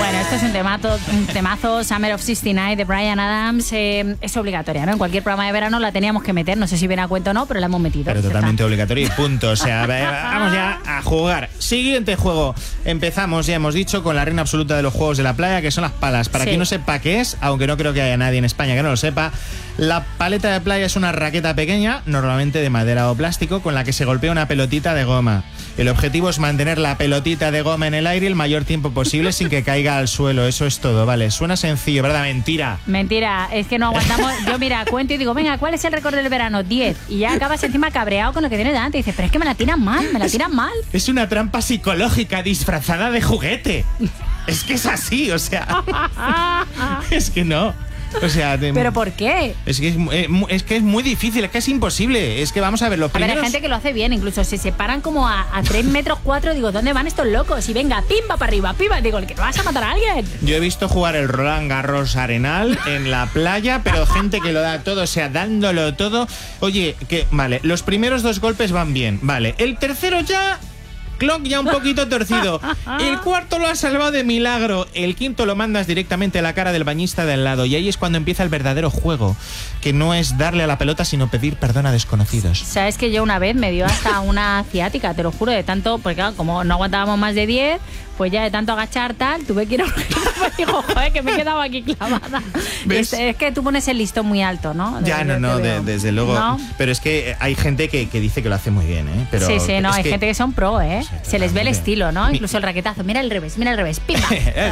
Bueno, esto es un temazo, Summer of 69 de Bryan Adams. Es obligatoria, ¿no? En cualquier programa de verano la teníamos que meter, no sé si viene a cuento o no, pero la hemos metido. Pero totalmente obligatoria y punto. O sea, vamos ya a jugar. Siguiente juego. Empezamos, ya hemos dicho, con la reina absoluta de los juegos de la playa, que son las palas. Para quien no sepa qué es, aunque no creo que haya nadie en España que no lo sepa, la paleta de playa es una raqueta pequeña, normalmente de madera o plástico, con la que se golpea una pelotita de goma. El objetivo es mantener la pelotita de goma en el aire el mayor tiempo posible sin que caiga al suelo. Eso es todo, ¿vale? Suena sencillo, ¿verdad? Mentira. Mentira, es que no aguantamos. Yo, mira, cuento y digo, venga, ¿cuál es el récord del verano? 10. Y ya acabas encima cabreado con lo que tienes delante. Y dices, pero es que me la tiran mal. Es una trampa psicológica disfrazada de juguete. Es que es así, o sea. Es que no. O sea, ¿pero por qué? Es que es muy difícil, es que es imposible. Es que vamos a ver, los primeros... A ver, hay gente que lo hace bien, incluso se separan como a 3 metros 4. Digo, ¿dónde van estos locos? Y venga, pimba para arriba, pimba. Digo, ¿que te vas a matar a alguien? Yo he visto jugar el Roland Garros Arenal en la playa, pero gente que lo da todo, o sea, dándolo todo. Oye, que vale, los primeros 2 golpes van bien, vale. El tercero ya... Clock ya un poquito torcido. El cuarto lo has salvado de milagro. El quinto lo mandas directamente a la cara del bañista de al lado. Y ahí es cuando empieza el verdadero juego, que no es darle a la pelota, sino pedir perdón a desconocidos. Sabes que yo una vez me dio hasta una ciática, te lo juro, de tanto, porque claro, como no aguantábamos más de 10, pues ya de tanto agachar tal, tuve que ir a un... Me dijo, joder, que me he quedado aquí clavada. Es que tú pones el listón muy alto, ¿no? Desde luego. ¿No? Pero es que hay gente que dice que lo hace muy bien, ¿eh? Pero sí, no, hay gente que son pro, ¿eh? Sí, se les ve el estilo, ¿no? Incluso el raquetazo. Mira el revés, ¡pimba!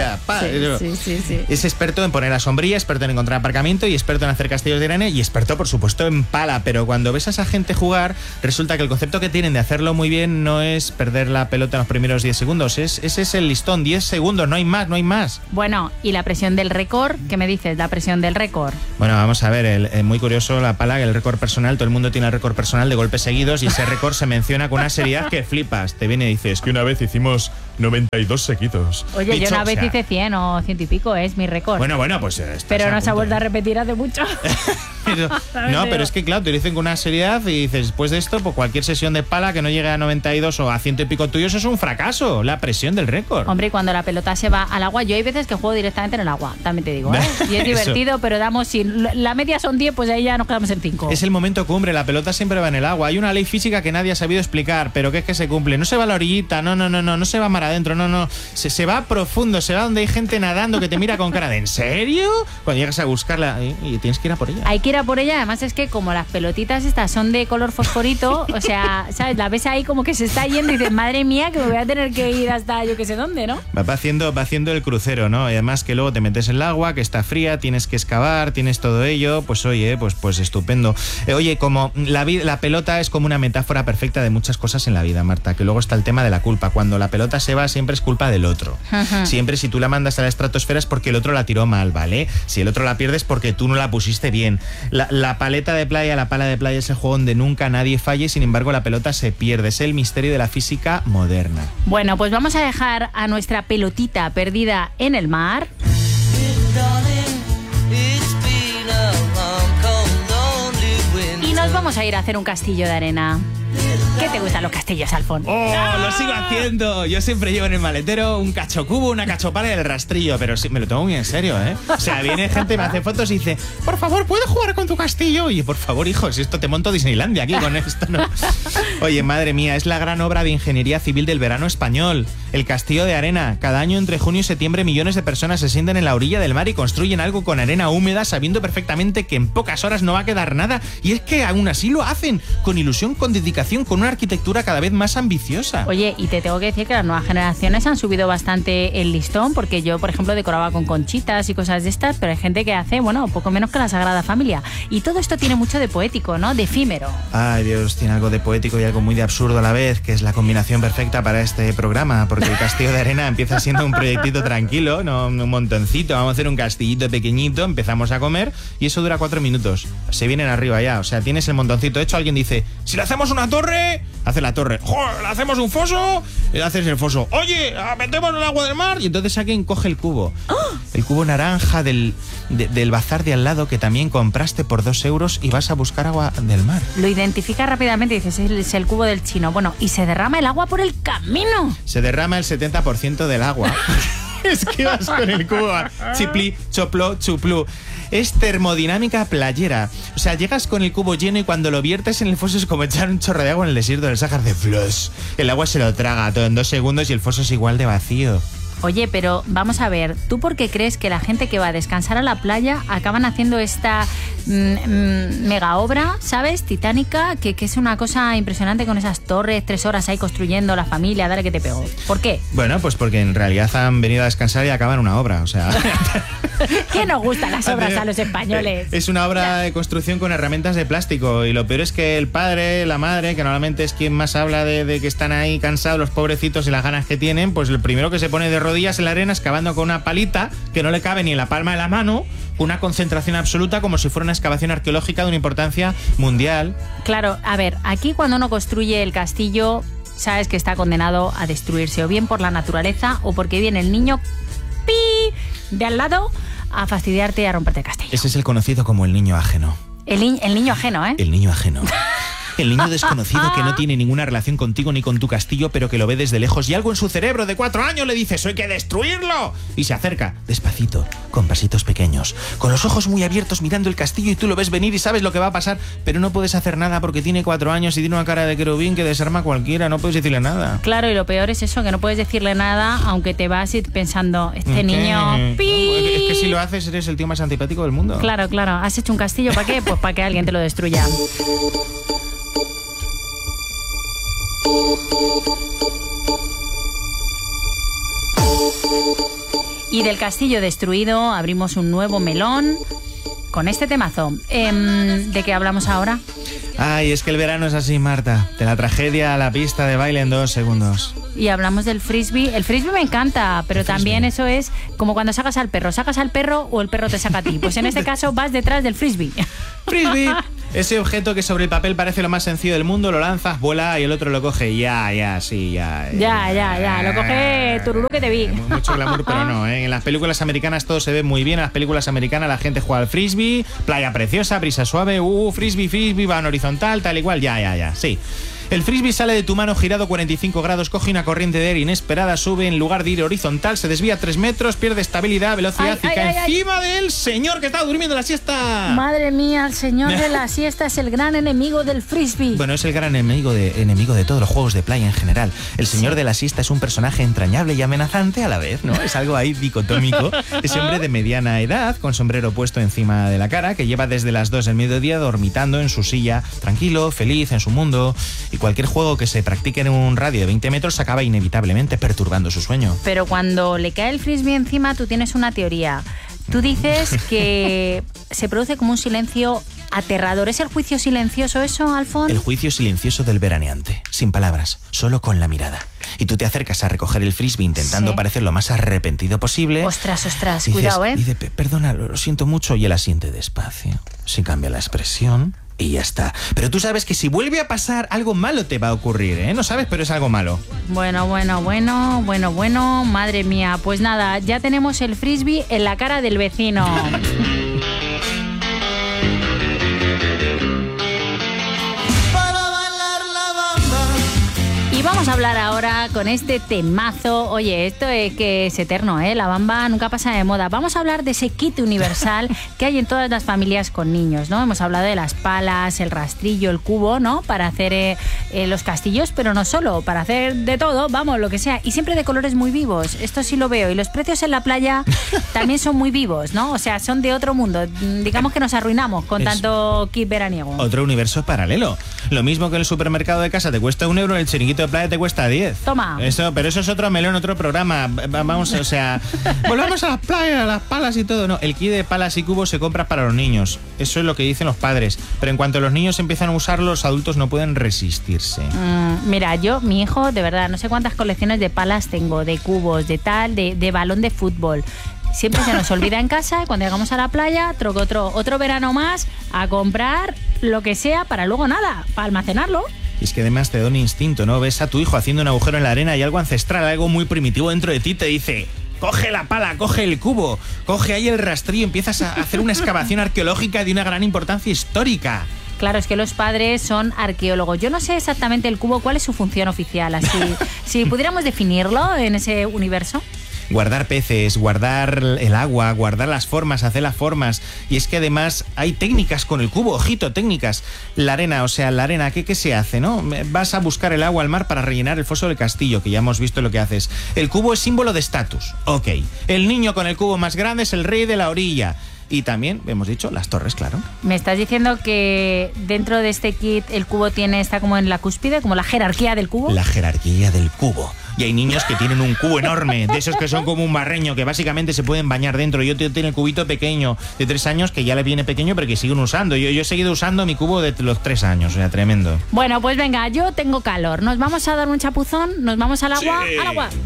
Sí. Es experto en poner la sombrilla, experto en encontrar aparcamiento y experto en hacer castillos de arena y experto, por supuesto, en pala. Pero cuando ves a esa gente jugar, resulta que el concepto que tienen de hacerlo muy bien no es perder la pelota en los primeros 10 segundos. Ese es el listón, 10 segundos, no hay más. Bueno, ¿y la presión del récord? ¿Qué me dices, la presión del récord? Bueno, vamos a ver, muy curioso la pala, el récord personal, todo el mundo tiene el récord personal de golpes seguidos y ese récord se menciona con una seriedad que flipas. Te viene y dice, es que una vez hicimos 92 seguidos. Oye, dicho, yo una vez hice 100 o 100 y pico, es mi récord. Bueno, pues... Pero no se ha vuelto a repetir hace mucho. pero es que claro, te lo dicen con una seriedad y dices, después de esto, pues cualquier sesión de pala que no llegue a 92 o a 100 y pico tuyos es un fracaso, la presión del récord. Hombre, cuando la pelota se va al agua, yo hay veces que juego directamente en el agua, también te digo, ¿eh? Y es divertido, pero si la media son 10, pues ahí ya nos quedamos en 5. Es el momento cumbre, la pelota siempre va en el agua. Hay una ley física que nadie ha sabido explicar, pero que es que se cumple. No se va a la orillita, no se va mar adentro, no. Se va profundo, se va donde hay gente nadando que te mira con cara de ¿en serio? Cuando llegas a buscarla y tienes que ir a por ella. Hay que ir a por ella, además es que como las pelotitas estas son de color fosforito, o sea, ¿sabes? La ves ahí como que se está yendo y dices, madre mía, que me voy a tener que ir hasta yo que sé dónde, ¿no? Va haciendo el crucero, ¿no? Y además que luego te metes en el agua, que está fría, tienes que excavar, tienes todo ello, pues oye, pues estupendo. Oye, como la pelota es como una metáfora perfecta de muchas cosas en la vida, Marta, que luego está el tema de la culpa. Cuando la pelota se va, siempre es culpa del otro. Siempre si tú la mandas a la estratosfera es porque el otro la tiró mal, ¿vale? Si el otro la pierde es porque tú no la pusiste bien. La pala de playa es el juego donde nunca nadie falle, sin embargo la pelota se pierde. Es el misterio de la física moderna. Bueno, pues vamos a dejar a nuestra pelotita perdida en el mar. Y nos vamos a ir a hacer un castillo de arena. ¿Qué te gustan los castillos, Alfon? ¡Oh, lo sigo haciendo! Yo siempre llevo en el maletero un cachocubo, una cachopala y el rastrillo, pero sí, me lo tomo muy en serio, ¿eh? O sea, viene gente, me hace fotos y dice, por favor, ¿puedo jugar con tu castillo? Y por favor, hijo, si esto te monto Disneylandia aquí con esto, ¿no? Oye, madre mía, es la gran obra de ingeniería civil del verano español. El castillo de arena. Cada año entre junio y septiembre millones de personas se sientan en la orilla del mar y construyen algo con arena húmeda sabiendo perfectamente que en pocas horas no va a quedar nada. Y es que aún así lo hacen, con ilusión, con dedicación, con una arquitectura cada vez más ambiciosa. Oye, y te tengo que decir que las nuevas generaciones han subido bastante el listón, porque yo, por ejemplo, decoraba con conchitas y cosas de estas, pero hay gente que hace, bueno, poco menos que la Sagrada Familia. Y todo esto tiene mucho de poético, ¿no? De efímero. Ay, Dios, tiene algo de poético y algo muy de absurdo a la vez, que es la combinación perfecta para este programa, porque el Castillo de Arena empieza siendo un proyectito tranquilo, no un montoncito, vamos a hacer un castillito pequeñito, empezamos a comer y eso dura 4 minutos. Se vienen arriba ya, o sea, tienes el montoncito hecho, alguien dice, si le hacemos una torre, hace la torre. ¡Joder! ¿Le hacemos un foso? Haces el foso. Oye, metemos el agua del mar. Y entonces alguien coge el cubo. El cubo naranja del bazar de al lado que también compraste por 2 euros y vas a buscar agua del mar. Lo identifica rápidamente y dices, es el cubo del chino. Bueno, y se derrama el agua por el camino. Se derrama el 70% del agua. Esquivas con el cubo. Chipli, choplo, chuplú. Es termodinámica playera. O sea, llegas con el cubo lleno y cuando lo viertes en el foso es como echar un chorro de agua en el desierto del Sáhara de flush. El agua se lo traga todo en 2 segundos y el foso es igual de vacío. Oye, pero vamos a ver, ¿tú por qué crees que la gente que va a descansar a la playa acaban haciendo esta mega obra, ¿sabes? Titánica, que es una cosa impresionante con esas torres, 3 horas ahí construyendo la familia, dale que te pego. ¿Por qué? Bueno, pues porque en realidad han venido a descansar y acaban una obra, o sea... ¿Qué nos gustan las obras a los españoles? Es una obra de construcción con herramientas de plástico y lo peor es que el padre, la madre, que normalmente es quien más habla de que están ahí cansados los pobrecitos y las ganas que tienen, pues el primero que se pone de rodillas en la arena excavando con una palita que no le cabe ni en la palma de la mano, con una concentración absoluta como si fuera una excavación arqueológica de una importancia mundial. Claro, a ver, aquí cuando uno construye el castillo, sabes que está condenado a destruirse, o bien por la naturaleza o porque viene el niño de al lado a fastidiarte y a romperte el castillo. Ese es el conocido como el niño ajeno. El niño ajeno, ¿eh? El niño ajeno. El niño desconocido que no tiene ninguna relación contigo ni con tu castillo, pero que lo ve desde lejos y algo en su cerebro de 4 años le dice ¡soy que destruirlo! Y se acerca, despacito, con pasitos pequeños, con los ojos muy abiertos mirando el castillo y tú lo ves venir y sabes lo que va a pasar, pero no puedes hacer nada porque tiene 4 años y tiene una cara de querubín que desarma a cualquiera, no puedes decirle nada. Claro, y lo peor es eso, que no puedes decirle nada, aunque te vas y pensando, este niño... ¡pi! Es que si lo haces eres el tío más antipático del mundo. Claro, ¿has hecho un castillo para qué? Pues para que alguien te lo destruya. Y del castillo destruido abrimos un nuevo melón con este temazo. ¿De qué hablamos ahora? Ay, es que el verano es así, Marta. De la tragedia a la pista de baile en 2 segundos. Y hablamos del frisbee. El frisbee me encanta, pero también eso es como cuando sacas al perro. ¿Sacas al perro o el perro te saca a ti? Pues en este caso vas detrás del frisbee. Frisbee. Ese objeto que sobre el papel parece lo más sencillo del mundo, lo lanzas, vuela y el otro lo coge. Ya. Lo coge tururú que te vi. Mucho glamour, pero no, ¿eh? En las películas americanas todo se ve muy bien. En las películas americanas la gente juega al frisbee, playa preciosa, brisa suave, frisbee, van horizontal, tal igual, ya. Sí. El frisbee sale de tu mano girado 45 grados, coge una corriente de aire inesperada, sube en lugar de ir horizontal, se desvía 3 metros, pierde estabilidad, velocidad y cae encima del señor que está durmiendo la siesta. Madre mía, el señor de la siesta es el gran enemigo del frisbee. Bueno, es el gran enemigo de todos los juegos de playa en general. El señor de la siesta es un personaje entrañable y amenazante a la vez, ¿no? Es algo ahí dicotómico. Es hombre de mediana edad, con sombrero puesto encima de la cara, que lleva desde las 2 del mediodía dormitando en su silla, tranquilo, feliz en su mundo. Y cualquier juego que se practique en un radio de 20 metros acaba inevitablemente perturbando su sueño. Pero cuando le cae el frisbee encima, tú tienes una teoría. Tú dices que se produce como un silencio aterrador. ¿Es el juicio silencioso eso, Alfon? El juicio silencioso del veraneante. Sin palabras, solo con la mirada. Y tú te acercas a recoger el frisbee intentando parecer lo más arrepentido posible. Ostras, cuidado, ¿eh? Dice, perdona, lo siento mucho, y él asiente despacio. Se cambia la expresión y ya está. Pero tú sabes que si vuelve a pasar, algo malo te va a ocurrir, ¿eh? No sabes, pero es algo malo. Bueno, madre mía. Pues nada, ya tenemos el frisbee en la cara del vecino. Y vamos a hablar ahora con este temazo. Oye, esto es que es eterno, ¿eh? La bamba nunca pasa de moda. Vamos a hablar de ese kit universal que hay en todas las familias con niños, ¿no? Hemos hablado de las palas, el rastrillo, el cubo, ¿no? Para hacer los castillos, pero no solo, para hacer de todo, vamos, lo que sea. Y siempre de colores muy vivos. Esto sí lo veo. Y los precios en la playa también son muy vivos, ¿no? O sea, son de otro mundo. Digamos que nos arruinamos con tanto kit veraniego. Otro universo paralelo. Lo mismo que en el supermercado de casa te cuesta 1 euro, el chiringuito de playa te cuesta 10. Toma. Pero eso es otro melón, otro programa. Vamos, o sea, volvamos a las playas, a las palas y todo. No, el kit de palas y cubos se compra para los niños. Eso es lo que dicen los padres. Pero en cuanto los niños empiezan a usarlo, los adultos no pueden resistirse. Mira, mi hijo, de verdad, no sé cuántas colecciones de palas tengo, de cubos, de tal, de balón de fútbol. Siempre se nos olvida en casa, cuando llegamos a la playa, otro verano más a comprar lo que sea para luego nada, para almacenarlo. Y es que además te da un instinto, ¿no? Ves a tu hijo haciendo un agujero en la arena y algo ancestral, algo muy primitivo dentro de ti te dice: coge la pala, coge el cubo, coge ahí el rastrillo, empiezas a hacer una excavación arqueológica de una gran importancia histórica. Claro, es que los padres son arqueólogos. Yo no sé exactamente el cubo cuál es su función oficial, así si pudiéramos definirlo en ese universo. guardar peces, guardar el agua, guardar las formas, hacer las formas. Y es que además hay técnicas con el cubo, ojito, técnicas. La arena, ¿qué se hace, no? Vas a buscar el agua al mar para rellenar el foso del castillo, que ya hemos visto lo que haces. El cubo es símbolo de estatus, ok. El niño con el cubo más grande es el rey de la orilla. Y también, hemos dicho, las torres, claro. Me estás diciendo que dentro de este kit el cubo está como en la cúspide, como la jerarquía del cubo. La jerarquía del cubo. Y hay niños que tienen un cubo enorme, de esos que son como un barreño, que básicamente se pueden bañar dentro. Yo tengo el cubito pequeño de 3 años, que ya le viene pequeño, pero que siguen usando. Yo he seguido usando mi cubo de los 3 años, o sea, tremendo. Bueno, pues venga, yo tengo calor. Nos vamos a dar un chapuzón, nos vamos al agua. Sí. ¡Al agua!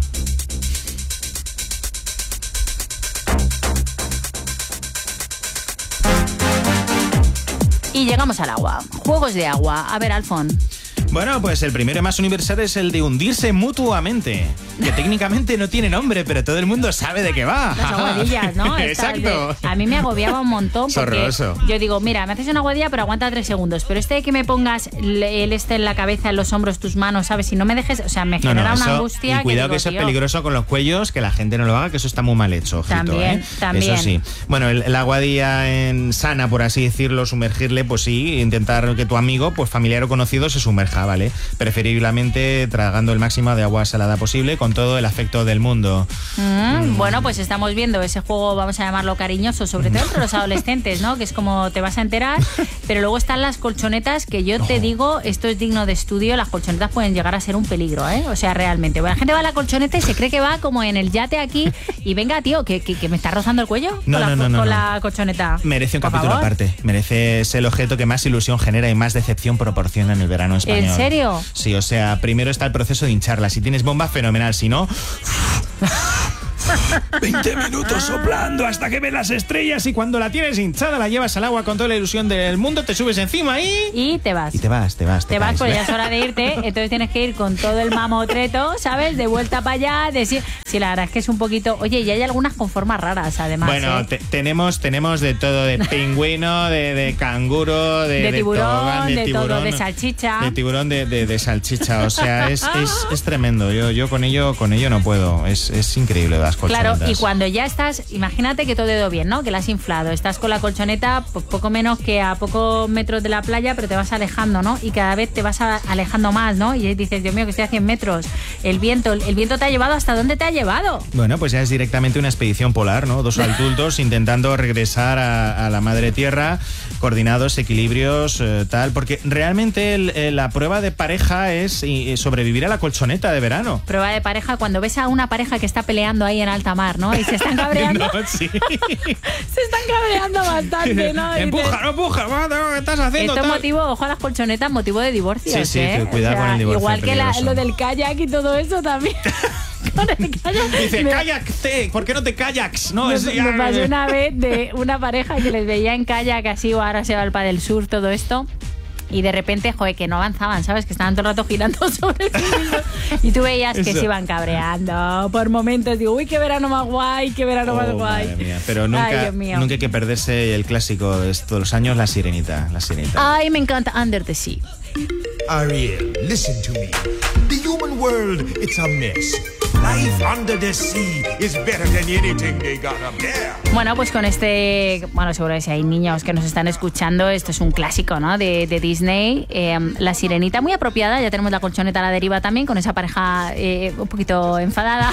Y llegamos al agua. Juegos de agua. A ver, Alfon. Bueno, pues el primero más universal es el de hundirse mutuamente, que técnicamente no tiene nombre, pero todo el mundo sabe de qué va. Las aguadillas, ¿no? Exacto. A mí me agobiaba un montón porque horroroso. Yo digo, mira, me haces una aguadilla pero aguanta 3 segundos, pero de que me pongas el en la cabeza, en los hombros, tus manos, ¿sabes? Si no me dejes, o sea, me genera una angustia. Y cuidado que eso es peligroso con los cuellos, que la gente no lo haga, que eso está muy mal hecho, ojito, también. Eso sí. Bueno, el aguadilla sana, por así decirlo, sumergirle, pues sí, intentar que tu amigo, pues familiar o conocido, se sumerja, ¿vale? Preferiblemente tragando el máximo de agua salada posible, con todo el afecto del mundo. Bueno, pues estamos viendo ese juego, vamos a llamarlo cariñoso, sobre todo entre los adolescentes, ¿no? Que es como te vas a enterar, pero luego están las colchonetas, que yo te digo, esto es digno de estudio, las colchonetas pueden llegar a ser un peligro, ¿eh? O sea, realmente. Bueno, la gente va a la colchoneta y se cree que va como en el yate aquí, y venga, tío, que me está rozando el cuello con la colchoneta. Merece un capítulo aparte. Merece ser el objeto que más ilusión genera y más decepción proporciona en el verano español. ¿En serio? Sí, o sea, primero está el proceso de hincharla. Si tienes bomba, fenomenal. Si no... 20 minutos soplando hasta que ves las estrellas, y cuando la tienes hinchada la llevas al agua con toda la ilusión del mundo, te subes encima y te vas. Te vas, porque ya es hora de irte, entonces tienes que ir con todo el mamotreto, ¿sabes? De vuelta para allá, sí, la verdad es que es un poquito... Oye, y hay algunas con formas raras, además. Bueno, tenemos de todo, de pingüino, de canguro, de tiburón, tobogán, de tiburón, todo, de salchicha. De tiburón, de salchicha, o sea, es tremendo. Yo con ello no puedo, es increíble las colchonetas. Claro, y cuando ya estás, imagínate que todo ha ido bien, ¿no? Que la has inflado, estás con la colchoneta pues, poco menos que a pocos metros de la playa, pero te vas alejando, ¿no? Y cada vez te vas alejando más, ¿no? Y dices, Dios mío, que estoy a 100 metros. El viento te ha llevado, ¿hasta dónde te ha llevado? Bueno, pues ya es directamente una expedición polar, ¿no? 2 adultos intentando regresar a la madre tierra, coordinados, equilibrios, tal, porque realmente la prueba de pareja es sobrevivir a la colchoneta de verano. Prueba de pareja, cuando ves a una pareja que está peleando ahí en alta mar, ¿no? Y se están cabreando. No, sí. Se están cabreando bastante, ¿no? Empuja, ¿qué estás haciendo? Esto motivo, ojo a las colchonetas, motivo de divorcio. Sí, cuidado con el divorcio. Igual que lo del kayak y todo eso también. Con el kayak. Dice, kayak, ¿por qué no te kayaks? No, me pasó una vez de una pareja que les veía en kayak así, o ahora se va al del sur, todo esto. Y de repente, joder, que no avanzaban, ¿sabes? Que estaban todo el rato girando sobre sí mismos. Y tú veías que se iban cabreando por momentos. Digo, uy, qué verano más guay, qué verano más guay. Madre mía. Pero nunca hay que perderse el clásico de todos los años, La Sirenita. Ay, me encanta Under the Sea. Ariel, listen to me. The human world, it's a mess. Life under the sea is better than anything they got up there. Bueno, pues con bueno, seguro que si hay niños que nos están escuchando, esto es un clásico, ¿no? De Disney. La Sirenita, muy apropiada. Ya tenemos la colchoneta a la deriva también, con esa pareja un poquito enfadada.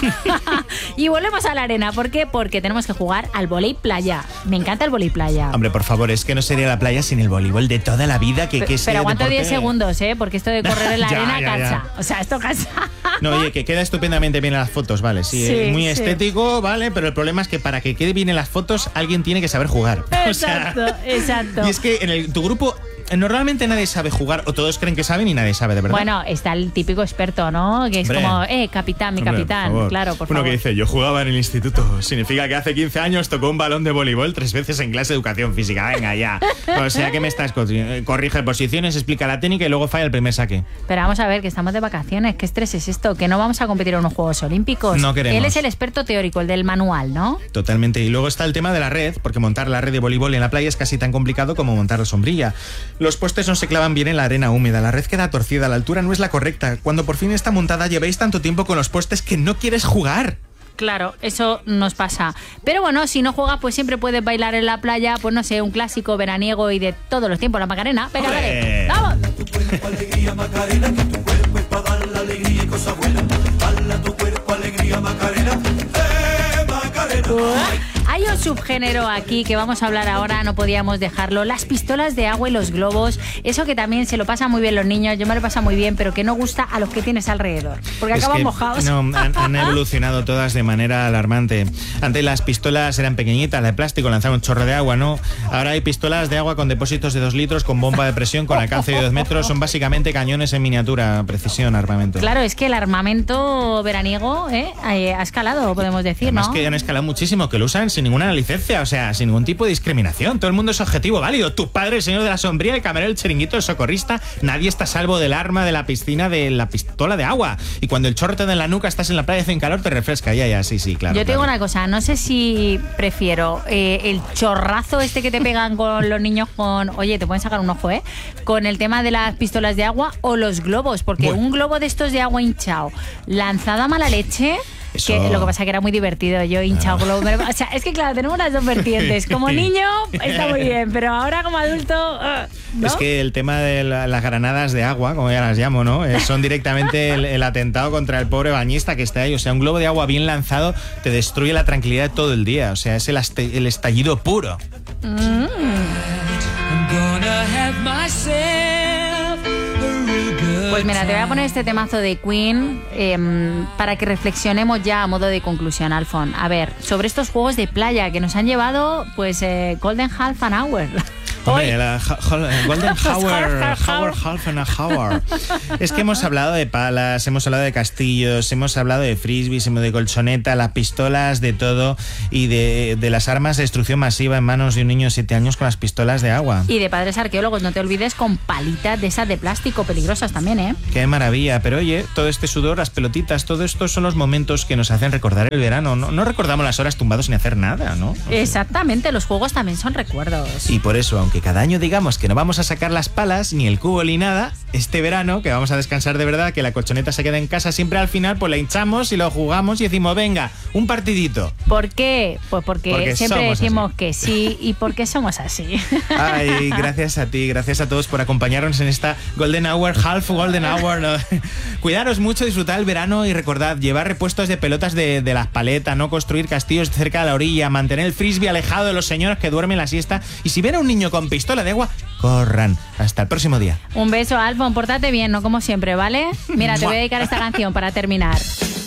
Y volvemos a la arena. ¿Por qué? Porque tenemos que jugar al vóley playa. Me encanta el vóley playa. Hombre, por favor, es que no sería la playa sin el voleibol de toda la vida. Pero aguanto 10 segundos, Porque esto de correr en la arena cansa. O sea, esto cansa. No, oye, que queda estupendamente bien en las fotos, vale. Sí, muy estético, vale, pero el problema es que para que quede bien en las fotos, alguien tiene que saber jugar. Exacto. Y es que en tu grupo normalmente nadie sabe jugar, o todos creen que saben y nadie sabe, de verdad. Bueno, está el típico experto, ¿no? Que es como, capitán, mi capitán. Por claro, por favor. Uno que dice, yo jugaba en el instituto. Significa que hace 15 años tocó un balón de voleibol 3 veces en clase de educación física. Venga, ya. O sea, que me estás... Corrige posiciones, explica la técnica y luego falla el primer saque. Pero vamos a ver, que estamos de vacaciones. ¿Qué estrés es esto? Que no vamos a competir en unos Juegos Olímpicos. No queremos. Él es el experto teórico, el del manual, ¿no? Totalmente. Y luego está el tema de la red, porque montar la red de voleibol en la playa es casi tan complicado como montar la sombrilla. Los postes no se clavan bien en la arena húmeda, la red queda torcida, la altura no es la correcta. Cuando por fin está montada, lleváis tanto tiempo con los postes que no quieres jugar. Claro, eso nos pasa. Pero bueno, si no juegas, pues siempre puedes bailar en la playa, pues no sé, un clásico veraniego y de todos los tiempos, la Macarena. Venga, dale, ¡vamos! Tu cuerpo, alegría, Macarena, que tu cuerpo es para dar la alegría y cosas buenas. Bala tu cuerpo, alegría, Macarena, Macarena. Hay un subgénero aquí que vamos a hablar ahora, no podíamos dejarlo. Las pistolas de agua y los globos. Eso que también se lo pasan muy bien los niños, yo me lo paso muy bien, pero que no gusta a los que tienes alrededor. Porque acaban mojados. No, han evolucionado todas de manera alarmante. Antes las pistolas eran pequeñitas, de plástico, lanzaban un chorro de agua, ¿no? Ahora hay pistolas de agua con depósitos de 2 litros, con bomba de presión, con alcance de 2 metros. Son básicamente cañones en miniatura, precisión, armamento. Claro, es que el armamento veraniego ha escalado, podemos decir, Además ¿no? que han escalado muchísimo, que lo usan sin ninguna licencia, o sea, sin ningún tipo de discriminación. Todo el mundo es objetivo válido. Tu padre, el señor de la sombría, el camarero, el chiringuito, el socorrista. Nadie está a salvo del arma, de la piscina, de la pistola de agua. Y cuando el chorro te da en la nuca, estás en la playa, hace un calor, te refresca. Ya, sí, claro. Yo te digo claro. una cosa, no sé si prefiero el chorrazo este que te pegan con los niños con... Oye, te pueden sacar un ojo, con el tema de las pistolas de agua o los globos, porque un globo de estos de agua hinchado, lanzado a mala leche... Eso. Que lo que pasa que era muy divertido, yo hinchado globo. O sea, es que claro, tenemos las dos vertientes. Como niño está muy bien, pero ahora como adulto, ¿no? Es que el tema de las granadas de agua, como ya las llamo, ¿no? Son directamente el atentado contra el pobre bañista que está ahí. O sea, un globo de agua bien lanzado te destruye la tranquilidad de todo el día. O sea, es el estallido puro. I'm gonna have myself a real good Pues mira, te voy a poner este temazo de Queen para que reflexionemos ya a modo de conclusión, Alfon. A ver, sobre estos juegos de playa que nos han llevado, pues, Golden Half an Hour. Hombre, la Golden Hour, Half an Hour. Es que hemos hablado de palas, hemos hablado de castillos, hemos hablado de frisbees, de colchoneta, las pistolas, de todo, y de las armas de destrucción masiva en manos de un niño de 7 años con las pistolas de agua. Y de padres arqueólogos, no te olvides, con palitas de esas de plástico peligrosas también, ¿eh? Qué maravilla, pero oye, todo este sudor, las pelotitas, todo esto son los momentos que nos hacen recordar el verano. No recordamos las horas tumbados sin hacer nada, ¿no? Exactamente, los juegos también son recuerdos. Y por eso, aunque cada año digamos que no vamos a sacar las palas, ni el cubo, ni nada, este verano, que vamos a descansar de verdad, que la colchoneta se queda en casa, siempre al final pues la hinchamos y lo jugamos y decimos, venga, un partidito. ¿Por qué? Pues porque siempre decimos así. Que sí y porque somos así. Ay, gracias a ti, gracias a todos por acompañarnos en esta Golden Hour, Half Golden Hour. ¿No? Cuidaros mucho, disfrutad el verano y recordad, llevar repuestos de pelotas de las paletas, no construir castillos cerca de la orilla, mantener el frisbee alejado de los señores que duermen la siesta, y si ven a un niño con pistola de agua, corran. Hasta el próximo día. Un beso, Alfon, pórtate bien, no como siempre, ¿vale? Mira, te voy a dedicar esta canción para terminar.